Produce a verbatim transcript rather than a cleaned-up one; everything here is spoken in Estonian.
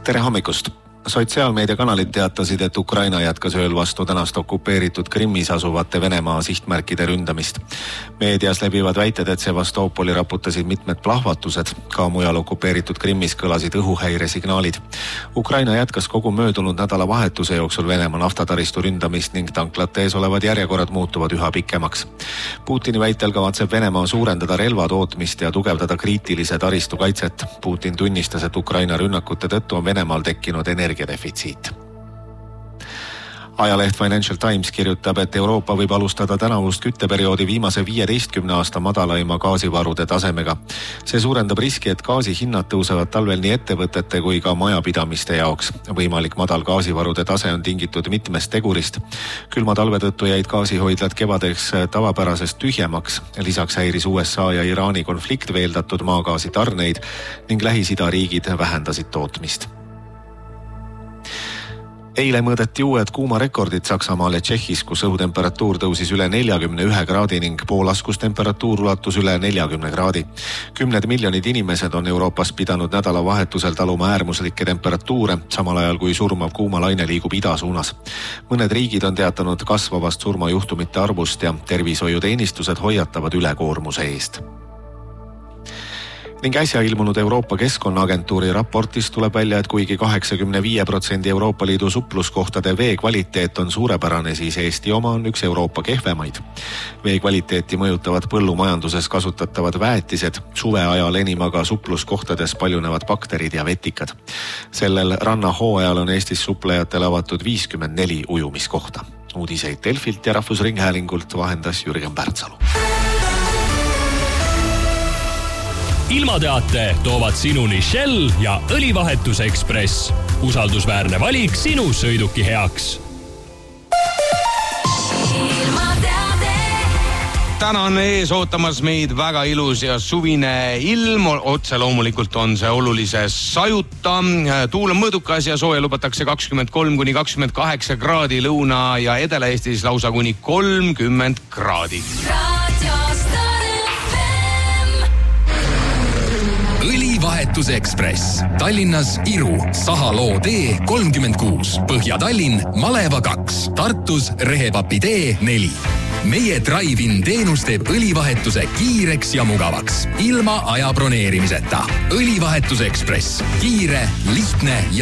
Tere hommikust! Sotsiaalmeediakanalid teatasid, et Ukraina jätkas ööl vastu tänast okupeeritud Krimmis asuvate Venemaa sihtmärkide ründamist. Meedias levivad väited, et Sevastoopoli raputasid mitmed plahvatused. Ka mujal okupeeritud Krimmis kõlasid õhuhäire signaalid. Ukraina jätkas kogu möödunud nädala vahetuse jooksul Venemaa naftataristu ründamist ning tanklate ees olevad järjekorrad muutuvad üha pikemaks. Putini väitel kavatseb Venemaa suurendada relvatootmist ja tugevdada kriitilise taristu kaitset. Putin tunnistas, et Ukraina rünnakute tõttu on Venemaal tekkinud energia defitsiit. Ajaleht Financial Times kirjutab, et Euroopa võib alustada tänavust kütteperioodi viimase viieteistkümne aasta madalaima gaasivarude tasemega. See suurendab riski, et gaasi hinnad tõusevad talvel nii ettevõtete kui ka majapidamiste jaoks. Võimalik madal gaasivarude tase on tingitud mitmest tegurist. Külma talve tõttu jäid gaasihoidlad kevadeks tavapärasest tühjemaks. Lisaks häiris U S A ja Iraani konflikt veeldatud maagaasi tarneid ning Lähis-Ida riigid vähendasid tootmist. Eile mõõdeti uued kuumarekordid Saksamaal ja Tšehhis, kus õhutemperatuur tõusis üle neljakümne ühe kraadi ning poolaskustemperatuur ulatus üle neljakümne kraadi. Kümned miljonid inimesed on Euroopas pidanud nädalavahetusel taluma äärmuslikke temperatuure, samal ajal kui surmav kuumalaine liigub ida suunas. Mõned riigid on teatanud kasvavast surmajuhtumite arvust ja tervishoiuteenistused hoiatavad ülekoormuse eest. Ning äsja ilmunud Euroopa Keskkonnaagentuuri raportist tuleb välja, et kuigi kaheksakümne viie protsendi Euroopa Liidu supluskohtade vee kvaliteet on suurepärane, siis Eesti oma on üks Euroopa kehvemaid. Vee kvaliteeti mõjutavad põllumajanduses kasutatavad väetised, suveajal enim aga supluskohtades paljunevad bakterid ja vetikad. Sellel rannahooajal on Eestis suplejatele avatud viiskümmend neli ujumiskohta. Uudiseid Delfilt ja Rahvusringhäälingult vahendas Jürgen Pärtsalu. Ilmateate toovad sinuni Shell ja Õlivahetuse Ekspress. Usaldusväärne valik sinu sõiduki heaks. Täna on ees ootamas meid väga ilus ja suvine ilm. Otse loomulikult on see olulise sajuta. Tuul on mõõdukas ja sooja lubatakse kakskümmend kolm kuni kakskümmend kaheksa kraadi, lõuna ja Edela-Eestis lausa kuni kolmkümmend kraadi. Õlivahetuse Ekspress. Tallinnas Iru, Sahaloo tee kolmkümmend kuus, Põhja-Tallinn Maleva kaks, Tartus Rehepapi tee neli. Meie drive-in teenus teeb õlivahetuse kiireks ja mugavaks, ilma aja broneerimiseta. Õlivahetuse Ekspress. Kiire, lihtne ja